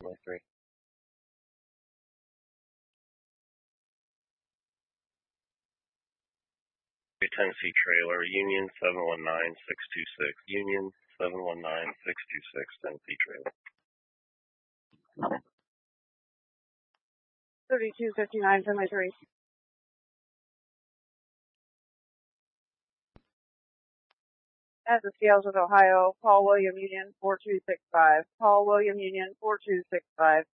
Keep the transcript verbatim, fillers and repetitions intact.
three. Tennessee trailer, Union seven one nine six two six. Union seven one nine six two six, Tennessee trailer. thirty-two fifty-nine, Finley three. At the scales with Ohio, Paul William Union four two six five. Paul William Union four two six five.